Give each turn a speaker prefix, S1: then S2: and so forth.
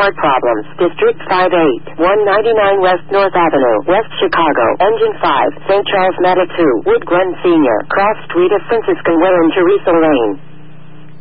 S1: Start problems. District 58, 199 West North Avenue, West Chicago. Engine 5, St. Charles Meta 2, Wood Glen Senior. Cross Street of Franciscan Way in Teresa Lane.